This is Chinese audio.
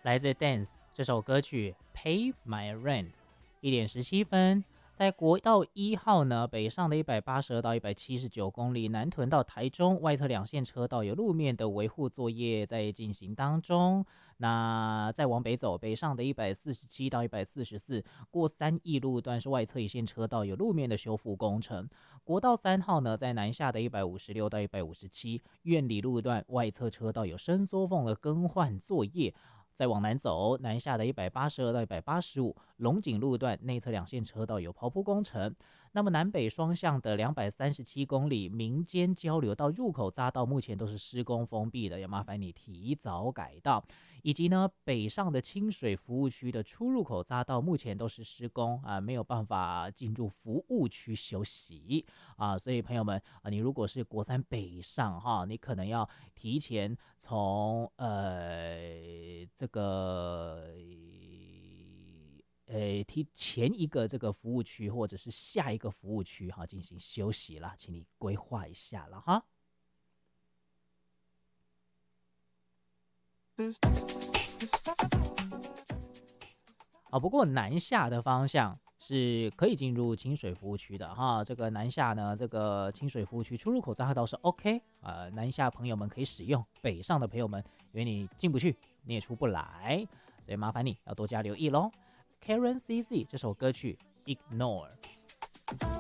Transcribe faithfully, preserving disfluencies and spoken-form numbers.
来自 Dance 这首歌曲 Pay My Rent， 一点十七分。在国道一号呢，北上的一百八十二到一百七十九公里，南屯到台中外侧两线车道有路面的维护作业在进行当中。那再往北走，北上的一百四十七到一百四十四，过三义路段是外侧一线车道有路面的修复工程。国道三号呢，在南下的一百五十六到一百五十七，苑里路段外侧车道有伸缩缝的更换作业。再往南走，南下的一百八十二到一百八十五，龙井路段内侧两线车道有刨铺工程。那么南北双向的两百三十七公里民间交流道入口匝道目前都是施工封闭的，要麻烦你提早改道。以及呢，北上的清水服务区的出入口匝道目前都是施工啊，没有办法进入服务区休息啊。所以朋友们啊，你如果是国三北上哈，你可能要提前从呃这个呃提前一个这个服务区或者是下一个服务区哈进行休息啦，请你规划一下了哈。啊，不过南下的方向是可以进入清水服务区的哈。这个南下呢，这个清水服务区出入口匝道是 OK 啊、呃，南下朋友们可以使用，北上的朋友们，因为你进不去，你也出不来，所以麻烦你要多加留意咯。Karen C C 这首歌曲 Ignore。